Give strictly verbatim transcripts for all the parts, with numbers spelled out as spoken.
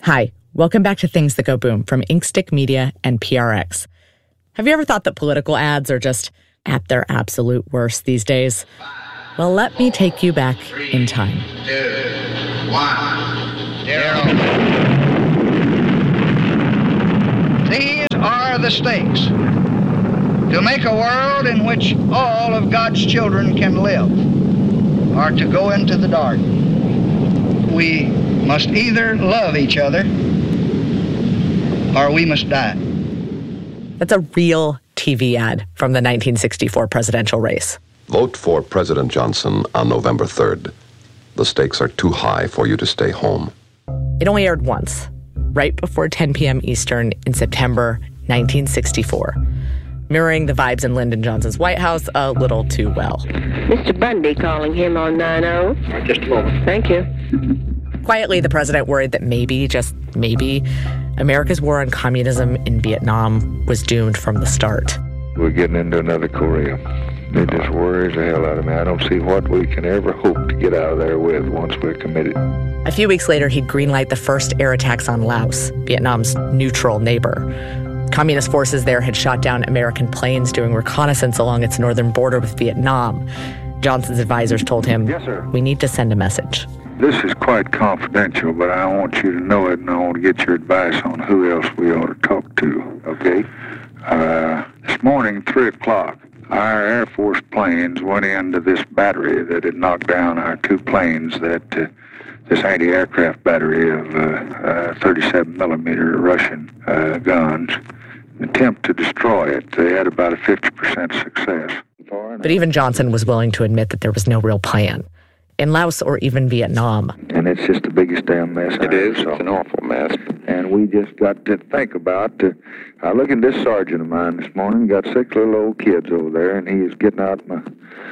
Hi, welcome back to Things That Go Boom from Inkstick Media and P R X. Have you ever thought that political ads are just at their absolute worst these days? Well, let me take you back in time. Two, one, zero. These are the stakes. To make a world in which all of God's children can live, or to go into the dark. We must either love each other, or we must die. That's a real T V ad from the nineteen sixty-four presidential race. Vote for President Johnson on November third. The stakes are too high for you to stay home. It only aired once, right before ten p.m. Eastern in September nineteen sixty-four, mirroring the vibes in Lyndon Johnson's White House a little too well. Mister Bundy calling him on nine oh. Just a moment. Thank you. Quietly, the president worried that maybe, just maybe, America's war on communism in Vietnam was doomed from the start. We're getting into another Korea. It just worries the hell out of me. I don't see what we can ever hope to get out of there with once we're committed. A few weeks later, he'd greenlight the first air attacks on Laos, Vietnam's neutral neighbor. Communist forces there had shot down American planes doing reconnaissance along its northern border with Vietnam. Johnson's advisors told him, Yes, sir. We need to send a message. This is quite confidential, but I want you to know it, and I want to get your advice on who else we ought to talk to, okay? Uh, this morning, three o'clock, our Air Force planes went into this battery that had knocked down our two planes, that uh, this anti-aircraft battery of uh, uh, thirty-seven millimeter Russian uh, guns. An attempt to destroy it. They had about a fifty percent success. But even Johnson was willing to admit that there was no real plan. In Laos or even Vietnam. And it's just the biggest damn mess. It is. It's an awful mess. And we just got to think about, uh, I look at this sergeant of mine this morning, got six little old kids over there, and he's getting out my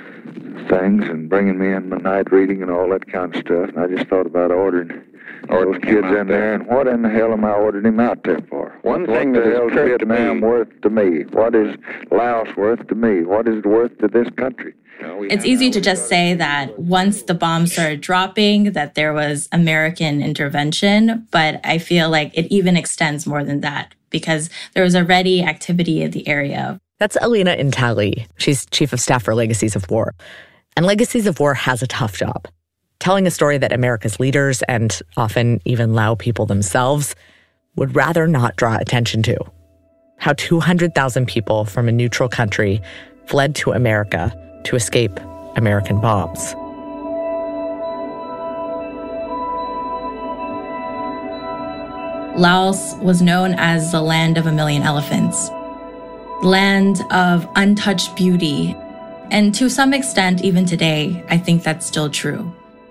things and bringing me in my night reading and all that kind of stuff. And I just thought about ordering those kids in there, and what in the hell am I ordering him out there for? One what thing the that is hell is clear to Vietnam me- worth to me? What is Laos worth to me? What is it worth to this country? It's easy to just say that once the bombs started dropping, that there was American intervention, but I feel like it even extends more than that because there was already activity in the area. That's Alina Intali. She's chief of staff for Legacies of War. And Legacies of War has a tough job, telling a story that America's leaders and often even Lao people themselves would rather not draw attention to. How two hundred thousand people from a neutral country fled to America to escape American bombs. Laos was known as the land of a million elephants, land of untouched beauty. And to some extent, even today, I think that's still true.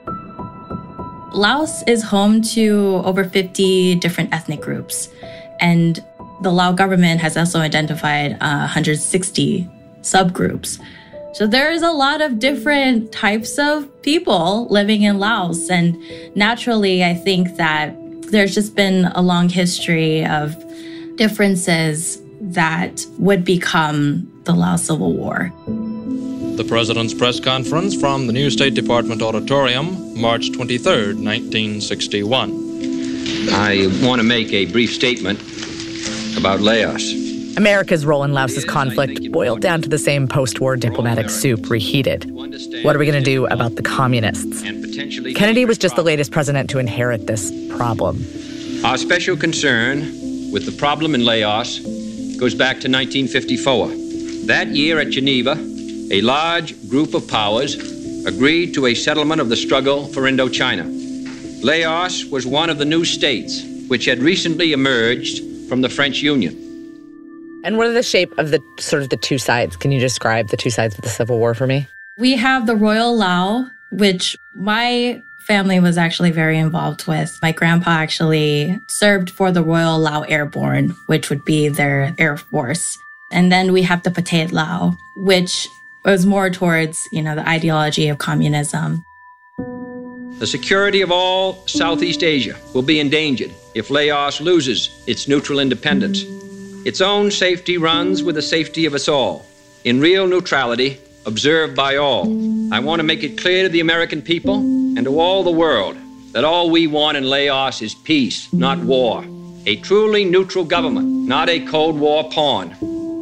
Laos is home to over fifty different ethnic groups, and the Lao government has also identified uh, one hundred sixty subgroups. So there's a lot of different types of people living in Laos. And naturally, I think that there's just been a long history of differences that would become the Laos Civil War. The President's press conference from the new State Department Auditorium, March twenty-third, nineteen sixty-one. I want to make a brief statement about Laos. America's role in Laos's conflict boiled down to the same post-war diplomatic soup reheated. What are we going to do about the communists? Kennedy was just the latest president to inherit this problem. Our special concern with the problem in Laos goes back to nineteen fifty-four. That year at Geneva, a large group of powers agreed to a settlement of the struggle for Indochina. Laos was one of the new states which had recently emerged from the French Union. And what are the shape of the sort of the two sides? Can you describe the two sides of the Civil War for me? We have the Royal Lao, which my family was actually very involved with. My grandpa actually served for the Royal Lao Airborne, which would be their air force. And then we have the Pathet Lao, which was more towards, you know, the ideology of communism. The security of all Southeast Asia will be endangered if Laos loses its neutral independence. Its own safety runs with the safety of us all, in real neutrality, observed by all. I want to make it clear to the American people and to all the world that all we want in Laos is peace, not war. A truly neutral government, not a Cold War pawn.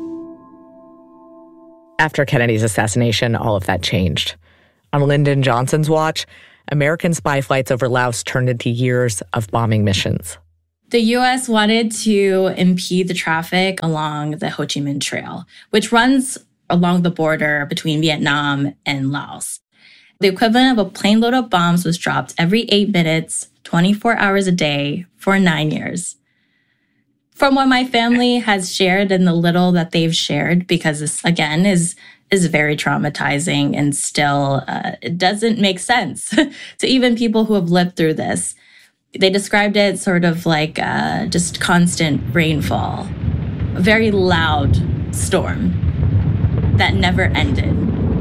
After Kennedy's assassination, all of that changed. On Lyndon Johnson's watch, American spy flights over Laos turned into years of bombing missions. The U S wanted to impede the traffic along the Ho Chi Minh Trail, which runs along the border between Vietnam and Laos. The equivalent of a plane load of bombs was dropped every eight minutes, twenty-four hours a day for nine years. From what my family has shared and the little that they've shared, because this, again, is is very traumatizing and still uh, it doesn't make sense to even people who have lived through this. They described it sort of like uh, just constant rainfall, a very loud storm that never ended.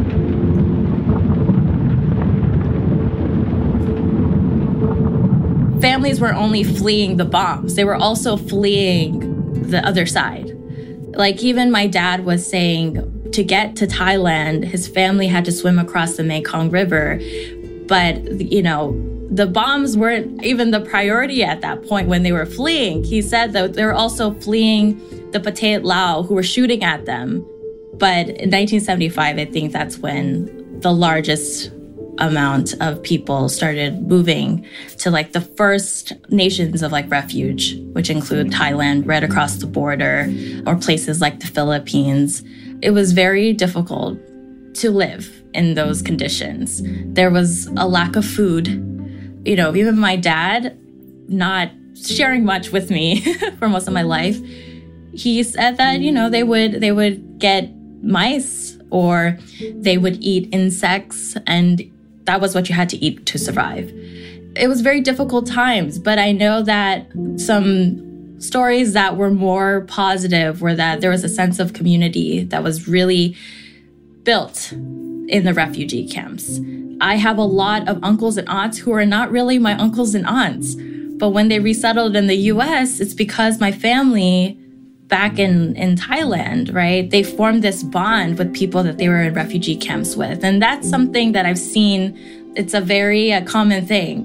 Families were only fleeing the bombs. They were also fleeing the other side. Like even my dad was saying to get to Thailand, his family had to swim across the Mekong River. But, you know, the bombs weren't even the priority at that point when they were fleeing. He said that they were also fleeing the Pathet Lao who were shooting at them. But in nineteen seventy-five, I think that's when the largest amount of people started moving to like the first nations of like refuge, which include Thailand right across the border or places like the Philippines. It was very difficult to live in those conditions. There was a lack of food. You know, even my dad, not sharing much with me for most of my life, he said that, you know, they would they would get mice or they would eat insects, and that was what you had to eat to survive. It was very difficult times, but I know that some stories that were more positive were that there was a sense of community that was really built in the refugee camps. I have a lot of uncles and aunts who are not really my uncles and aunts, but when they resettled in the U S, it's because my family back in, in Thailand, right, they formed this bond with people that they were in refugee camps with. And that's something that I've seen. It's a very uh, common thing.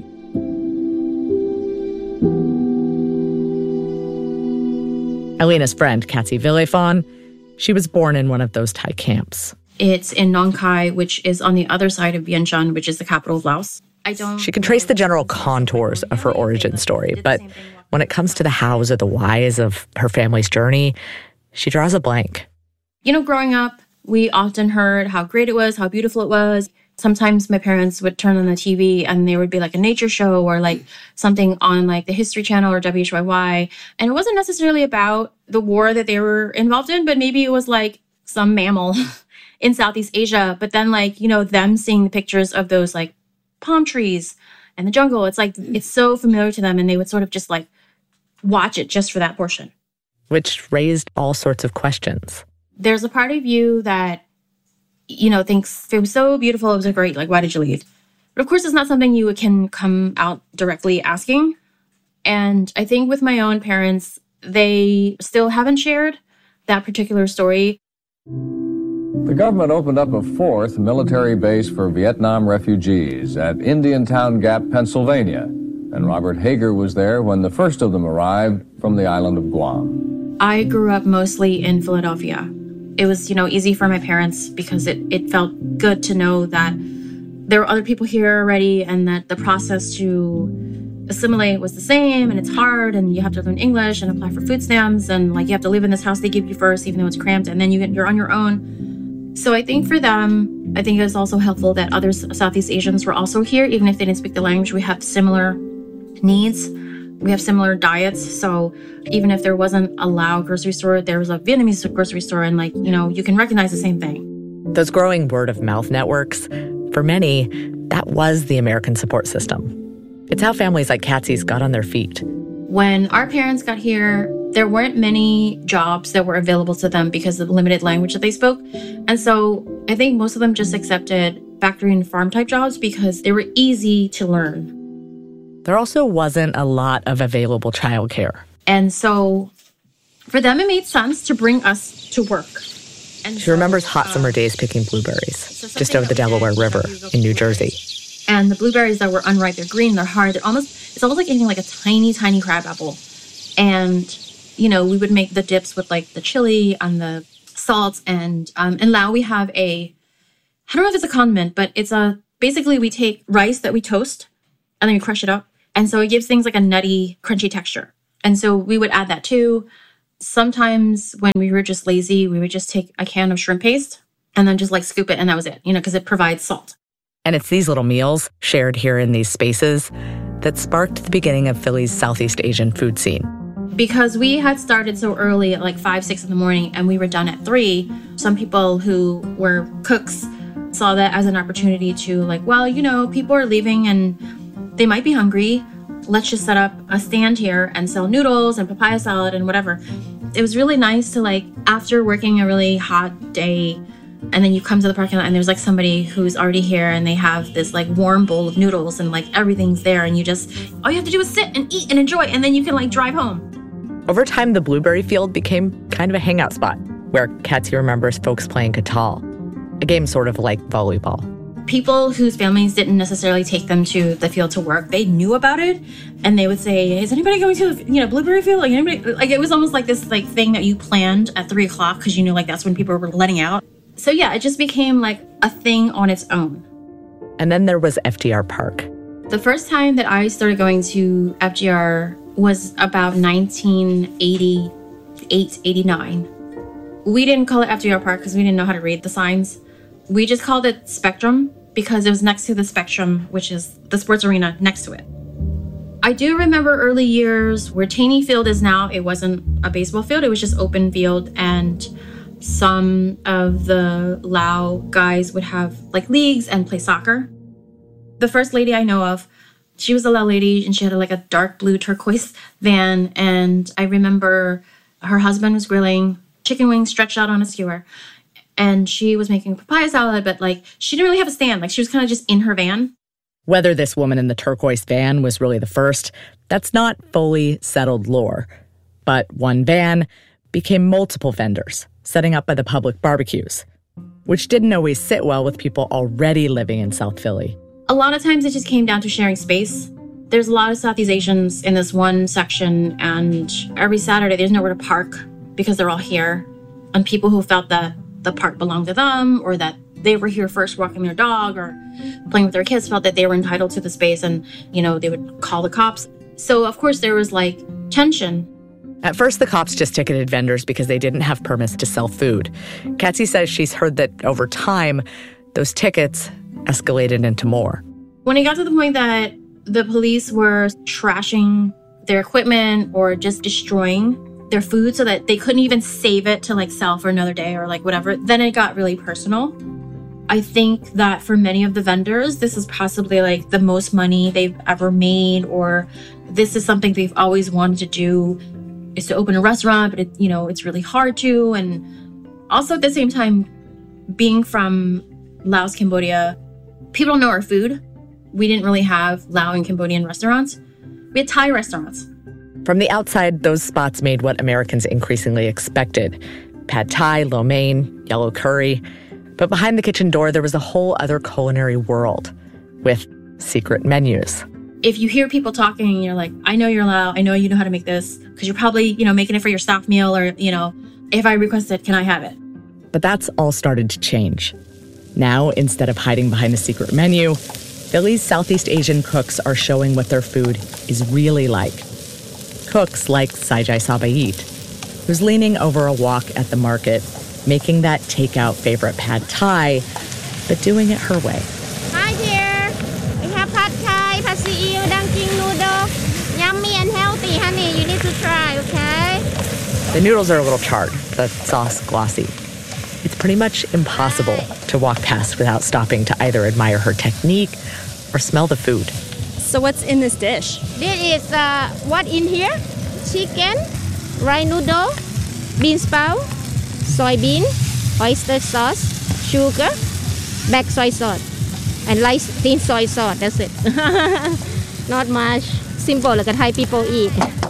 Alina's friend, Katsi Villefon, she was born in one of those Thai camps. It's in Nong Khai, which is on the other side of Vientiane, which is the capital of Laos. I don't. She can trace the general contours of her origin story, but when it comes to the hows or the whys of her family's journey, she draws a blank. You know, growing up, we often heard how great it was, how beautiful it was. Sometimes my parents would turn on the T V and there would be like a nature show or like something on like the History Channel or W H Y Y. And it wasn't necessarily about the war that they were involved in, but maybe it was like some mammal in Southeast Asia. But then like, you know, them seeing the pictures of those like palm trees and the jungle, it's like, it's so familiar to them and they would sort of just like watch it just for that portion. Which raised all sorts of questions. There's a part of you that, you know, thinks it was so beautiful, it was great, like, why did you leave? But of course, it's not something you can come out directly asking. And I think with my own parents, they still haven't shared that particular story. The government opened up a fourth military base for Vietnam refugees at Indiantown Gap, Pennsylvania. And Robert Hager was there when the first of them arrived from the island of Guam. I grew up mostly in Philadelphia. It was, you know, easy for my parents because it, it felt good to know that there were other people here already and that the process to assimilate was the same, and it's hard, and you have to learn English and apply for food stamps, and like you have to live in this house they give you first, even though it's cramped, and then you get, you're on your own. So I think for them, I think it was also helpful that other Southeast Asians were also here, even if they didn't speak the language. We have similar needs. We have similar diets. So even if there wasn't a Lao grocery store, there was a Vietnamese grocery store, and like, you know, you can recognize the same thing. Those growing word-of-mouth networks, for many, that was the American support system. It's how families like Katsi's got on their feet. When our parents got here, there weren't many jobs that were available to them because of the limited language that they spoke. And so I think most of them just accepted factory and farm type jobs because they were easy to learn. There also wasn't a lot of available childcare. And so for them, it made sense to bring us to work. And she remembers hot summer days picking blueberries just over the Delaware River in New Jersey. And the blueberries that were unripe, they're green, they're hard. They're almost, it's almost like eating like a tiny, tiny crab apple. And, you know, we would make the dips with like the chili and the salt. And um, in Laos, we have a, I don't know if it's a condiment, but it's a, basically we take rice that we toast and then we crush it up. And so it gives things like a nutty, crunchy texture. And so we would add that too. Sometimes when we were just lazy, we would just take a can of shrimp paste and then just like scoop it and that was it, you know, because it provides salt. And it's these little meals shared here in these spaces that sparked the beginning of Philly's Southeast Asian food scene. Because we had started so early at like five, six in the morning and we were done at three, some people who were cooks saw that as an opportunity to like, well, you know, people are leaving and they might be hungry. Let's just set up a stand here and sell noodles and papaya salad and whatever. It was really nice to like, after working a really hot day, and then you come to the parking lot and there's like somebody who's already here and they have this like warm bowl of noodles and like everything's there and you just, all you have to do is sit and eat and enjoy and then you can like drive home. Over time, the blueberry field became kind of a hangout spot where Katsi remembers folks playing katal, a game sort of like volleyball. People whose families didn't necessarily take them to the field to work, they knew about it and they would say, is anybody going to the you know, blueberry field? Like, anybody? Like it was almost like this like thing that you planned at three o'clock because you knew like that's when people were letting out. So yeah, it just became like a thing on its own. And then there was F D R Park. The first time that I started going to F D R was about nineteen eighty-eight, eighty-nine. We didn't call it F D R Park because we didn't know how to read the signs. We just called it Spectrum because it was next to the Spectrum, which is the sports arena next to it. I do remember early years where Taney Field is now, it wasn't a baseball field, it was just open field, and some of the Lao guys would have like leagues and play soccer. The first lady I know of, she was a Lao lady and she had a, like a dark blue turquoise van. And I remember her husband was grilling chicken wings stretched out on a skewer. And she was making papaya salad, but like she didn't really have a stand. Like she was kind of just in her van. Whether this woman in the turquoise van was really the first, that's not fully settled lore. But one van became multiple vendors, setting up by the public barbecues, which didn't always sit well with people already living in South Philly. A lot of times it just came down to sharing space. There's a lot of Southeast Asians in this one section, and every Saturday there's nowhere to park because they're all here. And people who felt that the park belonged to them or that they were here first walking their dog or playing with their kids felt that they were entitled to the space and, you know, they would call the cops. So, of course, there was like tension. At first, the cops just ticketed vendors because they didn't have permits to sell food. Katsi says she's heard that over time, those tickets escalated into more. When it got to the point that the police were trashing their equipment or just destroying their food so that they couldn't even save it to like sell for another day or like whatever, then it got really personal. I think that for many of the vendors, this is possibly like the most money they've ever made, or this is something they've always wanted to do, is to open a restaurant, but it, you know, it's really hard to. And also at the same time, being from Laos, Cambodia, people don't know our food. We didn't really have Lao and Cambodian restaurants. We had Thai restaurants. From the outside, those spots made what Americans increasingly expected. Pad Thai, lo mein, yellow curry. But behind the kitchen door, there was a whole other culinary world with secret menus. If you hear people talking and you're like, I know you're Lao, I know you know how to make this, because you're probably, you know, making it for your staff meal, or, you know, if I request it, can I have it? But that's all started to change. Now, instead of hiding behind a secret menu, Philly's Southeast Asian cooks are showing what their food is really like. Cooks like Saijai Sabayit, who's leaning over a wok at the market, making that takeout favorite Pad Thai, but doing it her way. Hi there. We have Pad Thai, Pad See Ew, Dunking noodle. Yummy and healthy, honey. You need to try, okay? The noodles are a little charred, the sauce glossy. It's pretty much impossible to walk past without stopping to either admire her technique or smell the food. So what's in this dish? This is uh, what in here? Chicken, rice noodle, bean sprout, soybean, oyster sauce, sugar, black soy sauce, and light thin soy sauce. That's it. Not much. Simple like Thai people eat.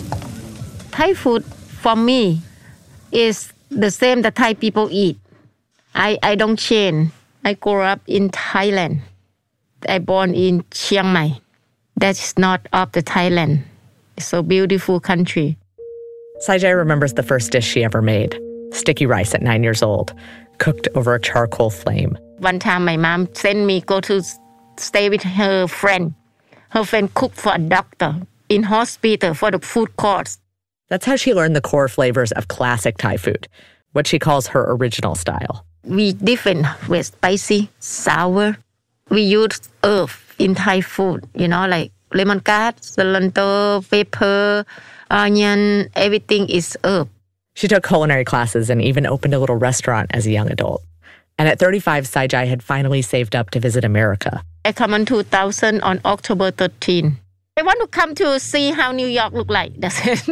Thai food for me is the same that Thai people eat. I, I don't change. I grew up in Thailand. I born in Chiang Mai. That's not of the Thailand. It's a beautiful country. Saijai remembers the first dish she ever made, sticky rice at nine years old, cooked over a charcoal flame. One time my mom sent me go to stay with her friend. Her friend cooked for a doctor in hospital for the food course. That's how she learned the core flavors of classic Thai food, what she calls her original style. We different with spicy, sour. We use herb in Thai food, you know, like lemongrass, cilantro, pepper, onion, everything is herb. She took culinary classes and even opened a little restaurant as a young adult. And at thirty-five, Saijai had finally saved up to visit America. I come in two thousand on October thirteenth. I want to come to see how New York look like. That's it.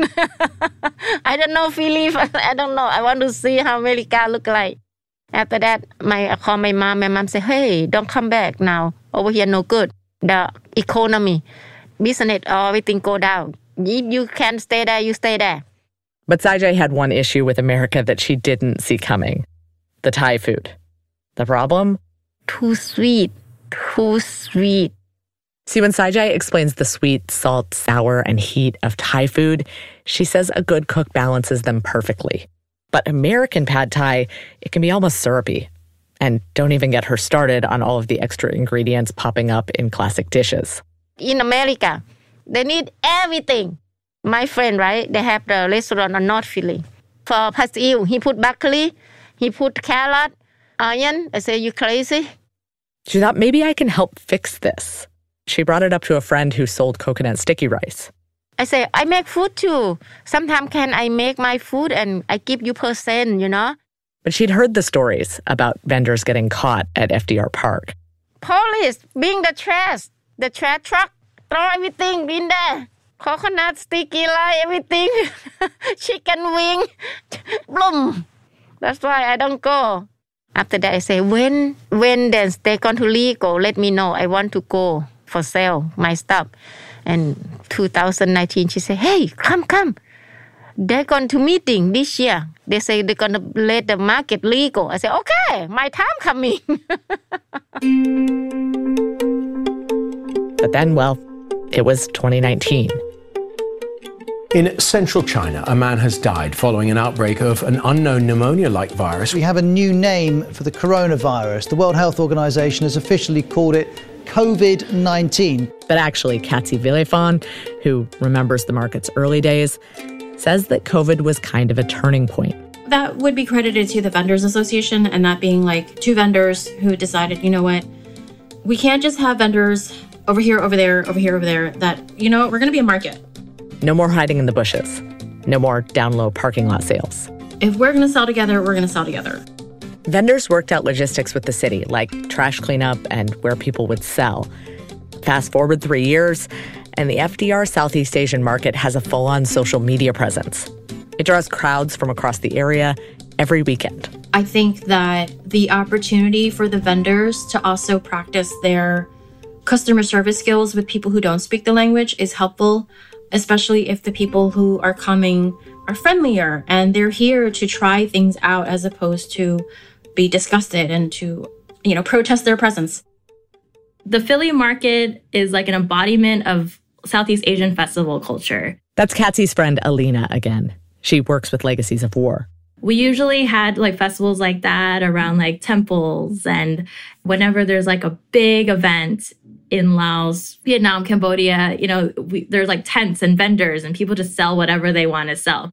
I don't know Philly. I don't know. I want to see how America look like. After that, my, I call my mom. My mom said, hey, don't come back now. Over here, no good. The economy, business, everything go down. If you can stay there, you stay there. But Saijai had one issue with America that she didn't see coming. The Thai food. The problem? Too sweet. Too sweet. See, when Saijai explains the sweet, salt, sour, and heat of Thai food, she says a good cook balances them perfectly. But American pad Thai, it can be almost syrupy. And don't even get her started on all of the extra ingredients popping up in classic dishes. In America, they need everything. My friend, right, they have the restaurant on North Philly. For pastel, he put broccoli, he put carrot, onion. I say, you crazy? She thought, maybe I can help fix this. She brought it up to a friend who sold coconut sticky rice. I say, I make food too. Sometimes can I make my food and I give you percent, you know? But she'd heard the stories about vendors getting caught at F D R Park. Police, bring the trash, the trash truck, throw everything in there. Coconut, sticky rice, everything. Chicken wing, bloom. That's why I don't go. After that, I say, when, when then they going to legal, let me know. I want to go for sale, my stuff. And two thousand nineteen, she said, hey, come, come. They're going to meeting this year. They say they're going to let the market legal. I said, okay, my time coming. But then, well, it was twenty nineteen. In central China, a man has died following an outbreak of an unknown pneumonia-like virus. We have a new name for the coronavirus. The World Health Organization has officially called it COVID nineteen. But actually, Katsi Villefon, who remembers the market's early days, says that COVID was kind of a turning point. That would be credited to the Vendors Association, and that being like two vendors who decided, you know what, we can't just have vendors over here, over there, over here, over there, that, you know, we're going to be a market. No more hiding in the bushes. No more down-low parking lot sales. If we're going to sell together, we're going to sell together. Vendors worked out logistics with the city, like trash cleanup and where people would sell. Fast forward three years, and the F D R Southeast Asian Market has a full-on social media presence. It draws crowds from across the area every weekend. I think that the opportunity for the vendors to also practice their customer service skills with people who don't speak the language is helpful, especially if the people who are coming are friendlier and they're here to try things out as opposed to be disgusted and to, you know, protest their presence. The Philly market is like an embodiment of Southeast Asian festival culture. That's Katsi's friend Alina again. She works with Legacies of War. We usually had like festivals like that around like temples, and whenever there's like a big event in Laos, Vietnam, Cambodia, you know, we, there's like tents and vendors and people just sell whatever they want to sell.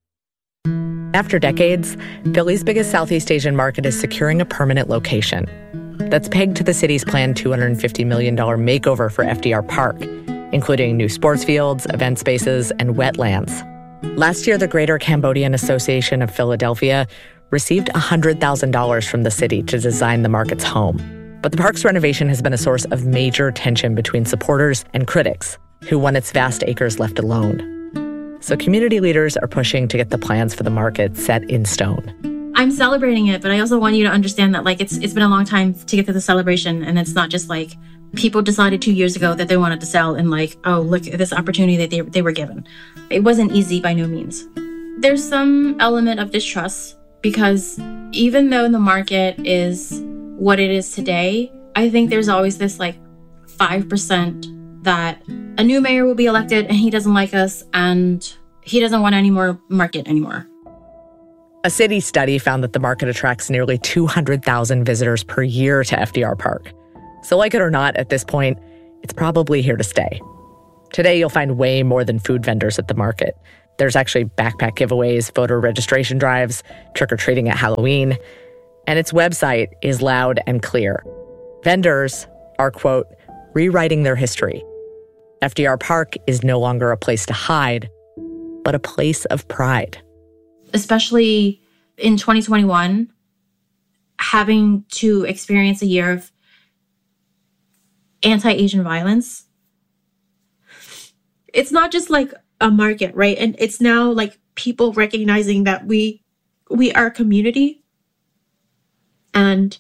After decades, Philly's biggest Southeast Asian market is securing a permanent location that's pegged to the city's planned two hundred fifty million dollars makeover for F D R Park, including new sports fields, event spaces, and wetlands. Last year, the Greater Cambodian Association of Philadelphia received one hundred thousand dollars from the city to design the market's home. But the park's renovation has been a source of major tension between supporters and critics, who want its vast acres left alone. So community leaders are pushing to get the plans for the market set in stone. I'm celebrating it, but I also want you to understand that like it's it's been a long time to get to the celebration, and it's not just like people decided two years ago that they wanted to sell and like, oh, look at this opportunity that they, they were given. It wasn't easy by no means. There's some element of distrust because even though the market is what it is today, I think there's always this like five percent that a new mayor will be elected and he doesn't like us and he doesn't want any more market anymore. A city study found that the market attracts nearly two hundred thousand visitors per year to F D R Park. So like it or not, at this point, it's probably here to stay. Today, you'll find way more than food vendors at the market. There's actually backpack giveaways, voter registration drives, trick-or-treating at Halloween. And its website is loud and clear. Vendors are, quote, rewriting their history. F D R Park is no longer a place to hide, but a place of pride. Especially in twenty twenty-one, having to experience a year of anti-Asian violence. It's not just like a market, right? And it's now like people recognizing that we we are a community and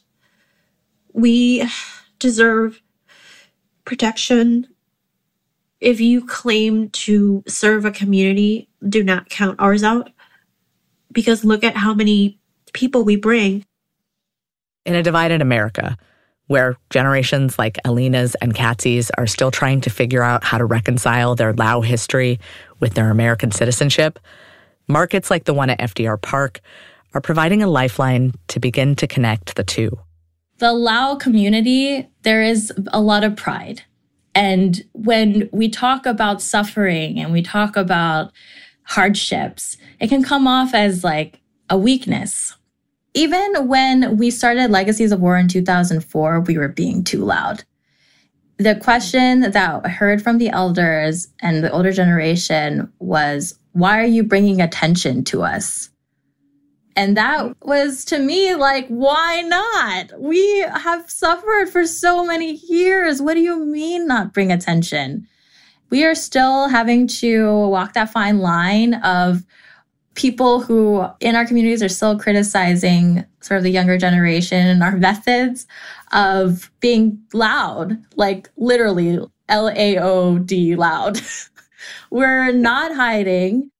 we deserve protection. If you claim to serve a community, do not count ours out. Because look at how many people we bring. In a divided America, where generations like Alina's and Katsy's are still trying to figure out how to reconcile their Lao history with their American citizenship, markets like the one at F D R Park are providing a lifeline to begin to connect the two. The Lao community, there is a lot of pride. And when we talk about suffering and we talk about hardships, it can come off as like a weakness. Even when we started Legacies of War in two thousand four, we were being too loud. The question that I heard from the elders and the older generation was, why are you bringing attention to us? And that was, to me, like, why not? We have suffered for so many years. What do you mean not bring attention? We are still having to walk that fine line of people who in our communities are still criticizing sort of the younger generation and our methods of being loud, like literally L A O D loud. We're not hiding.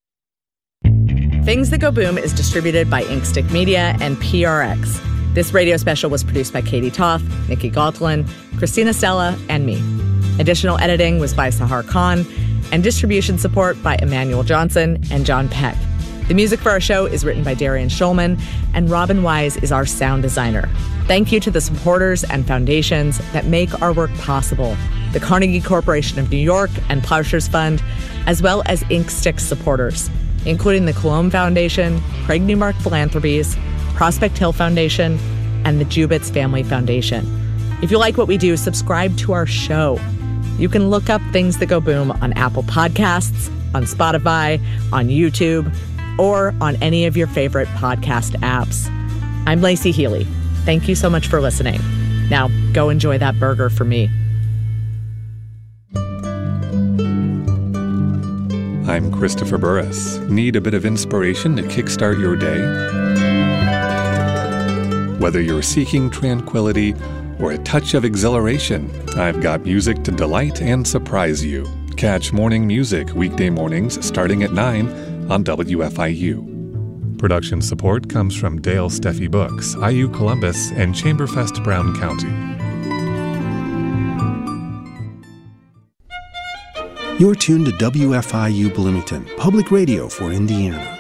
Things That Go Boom is distributed by Inkstick Media and P R X. This radio special was produced by Katie Toth, Nikki Gaultlin, Christina Stella, and me. Additional editing was by Sahar Khan, and distribution support by Emmanuel Johnson and John Peck. The music for our show is written by Darian Schulman, and Robin Wise is our sound designer. Thank you to the supporters and foundations that make our work possible: the Carnegie Corporation of New York and Plowshares Fund, as well as Inkstick supporters, including the Colomb Foundation, Craig Newmark Philanthropies, Prospect Hill Foundation, and the Jubitz Family Foundation. If you like what we do, subscribe to our show. You can look up Things That Go Boom on Apple Podcasts, on Spotify, on YouTube, or on any of your favorite podcast apps. I'm Lacey Healy. Thank you so much for listening. Now, go enjoy that burger for me. I'm Christopher Burris. Need a bit of inspiration to kickstart your day? Whether you're seeking tranquility or a touch of exhilaration, I've got music to delight and surprise you. Catch Morning Music weekday mornings starting at nine on W F I U. Production support comes from Dale Steffi Books, I U Columbus, and Chamberfest Brown County. You're tuned to W F I U Bloomington, public radio for Indiana.